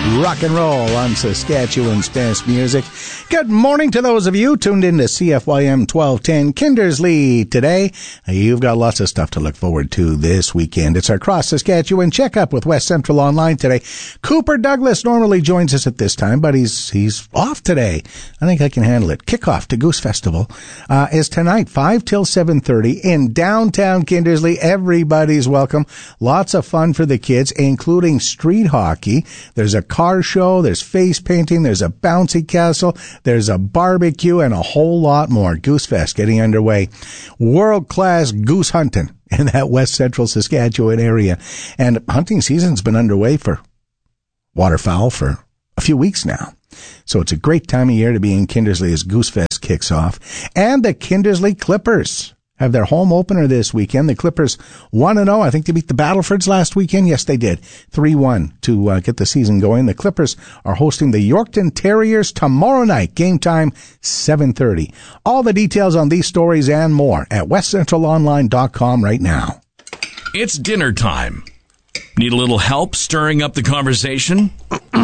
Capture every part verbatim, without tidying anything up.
Rock and roll on Saskatchewan's best music. Good morning to those of you tuned in to C F Y M twelve ten Kindersley today. You've got lots of stuff to look forward to this weekend. It's our Cross Saskatchewan checkup with West Central Online today. Cooper Douglas normally joins us at this time, but he's he's off today. I think I can handle it. Kickoff to Goose Festival uh, is tonight, five till seven thirty in downtown Kindersley. Everybody's welcome. Lots of fun for the kids, including street hockey. There's a car show, there's face painting, there's a bouncy castle, there's a barbecue, and a whole lot more. Goose Fest getting underway. World-class goose hunting in that West Central Saskatchewan area. And hunting season's been underway for waterfowl for a few weeks now. So it's a great time of year to be in Kindersley as Goose Fest kicks off. And the Kindersley Clippers have their home opener this weekend. The Clippers one and oh. I think they beat the Battlefords last weekend. Yes, they did. three one to uh, get the season going. The Clippers are hosting the Yorkton Terriers tomorrow night. Game time, seven thirty. All the details on these stories and more at west central online dot com right now. It's dinner time. Need a little help stirring up the conversation?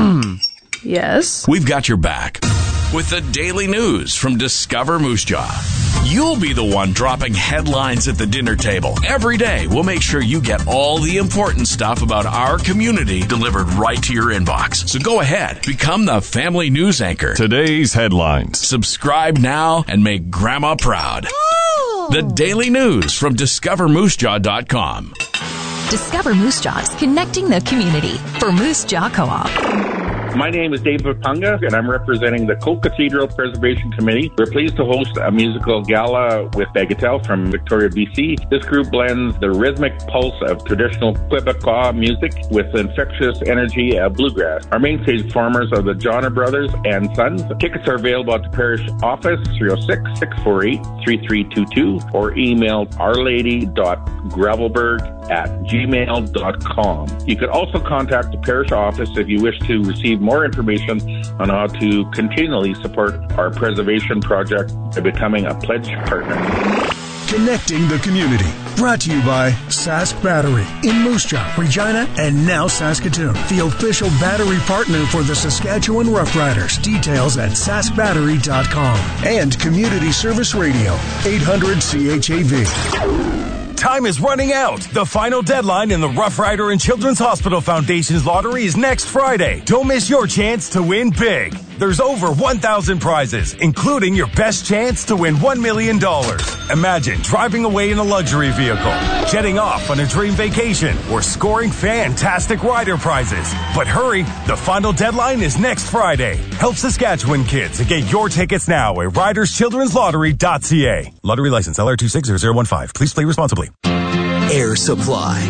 Yes. We've got your back with the daily news from Discover Moose Jaw. You'll be the one dropping headlines at the dinner table. Every day, we'll make sure you get all the important stuff about our community delivered right to your inbox. So go ahead, become the family news anchor. Today's headlines. Subscribe now and make Grandma proud. Ooh. The daily news from discover moose jaw dot com. Discover Moose Jaws, connecting the community for Moose Jaw Co-op. My name is David Punga, and I'm representing the Coke Cathedral Preservation Committee. We're pleased to host a musical gala with Bagatelle from Victoria, B C. This group blends the rhythmic pulse of traditional Quebecois music with infectious energy of bluegrass. Our main stage performers are the Johnner Brothers and Sons. Tickets are available at the parish office, three oh six, six four eight, three three two two, or email ourlady dot gravelberg at gmail dot com. You could also contact the parish office if you wish to receive more information on how to continually support our preservation project by becoming a pledge partner. Connecting the community. Brought to you by Sask Battery in Moose Jaw, Regina, and now Saskatoon. The official battery partner for the Saskatchewan Rough Riders. Details at sask battery dot com. And Community Service Radio, eight hundred C H A V. Time is running out. The final deadline in the Rough Rider and Children's Hospital Foundation's lottery is next Friday. Don't miss your chance to win big. There's over one thousand prizes, including your best chance to win one million dollars. Imagine driving away in a luxury vehicle, jetting off on a dream vacation, or scoring fantastic rider prizes. But hurry, the final deadline is next Friday. Help Saskatchewan kids and get your tickets now at riders children's lottery dot c a. Lottery license L R two six zero zero one five. Please play responsibly. Air Supply.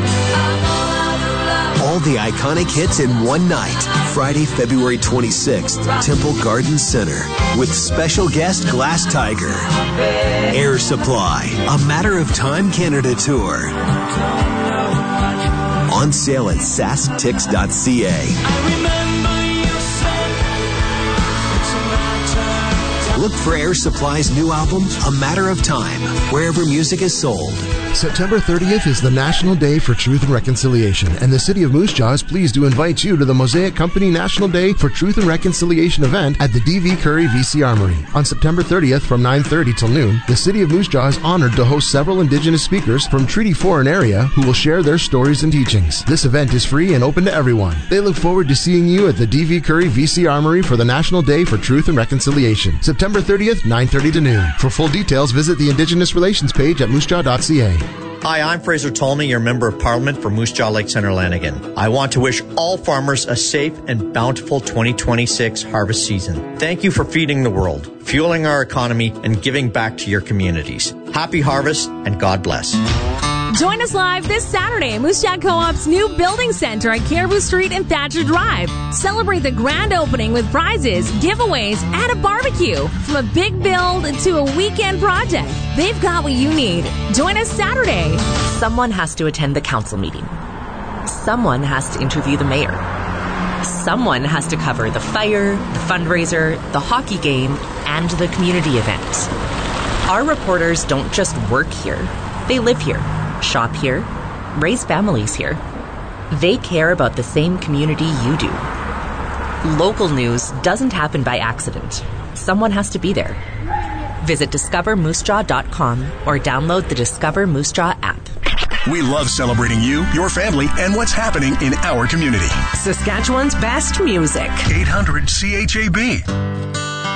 All the iconic hits in one night. Friday, February twenty-sixth, Temple Garden Center. With special guest Glass Tiger. Air Supply. A Matter of Time Canada Tour. On sale at sask tix dot c a. Look for Air Supply's new album, A Matter of Time, wherever music is sold. September thirtieth is the National Day for Truth and Reconciliation, and the City of Moose Jaw is pleased to invite you to the Mosaic Company National Day for Truth and Reconciliation event at the D V Curry V C Armory. On September thirtieth from nine thirty till noon, the City of Moose Jaw is honored to host several Indigenous speakers from Treaty four and area who will share their stories and teachings. This event is free and open to everyone. They look forward to seeing you at the D V Curry V C Armory for the National Day for Truth and Reconciliation, September thirtieth, nine thirty to noon. For full details, visit the Indigenous Relations page at moose jaw dot c a. Hi, I'm Fraser Tolney, your Member of Parliament for Moose Jaw Lake Centre Lanigan. I want to wish all farmers a safe and bountiful twenty twenty-six harvest season. Thank you for feeding the world, fueling our economy, and giving back to your communities. Happy harvest, and God bless. Join us live this Saturday at Moose Jaw Co-op's new building center at Caribou Street and Thatcher Drive. Celebrate the grand opening with prizes, giveaways, and a barbecue. From a big build to a weekend project, they've got what you need. Join us Saturday. Someone has to attend the council meeting. Someone has to interview the mayor. Someone has to cover the fire, the fundraiser, the hockey game, and the community event. Our reporters don't just work here. They live here, shop here, raise families here. They care about the same community you do. Local news doesn't happen by accident. Someone has to be there. Visit discover moose jaw dot com or download the Discover Moose Jaw app. We love celebrating you, your family, and what's happening in our community. Saskatchewan's best music. eight hundred C H A B.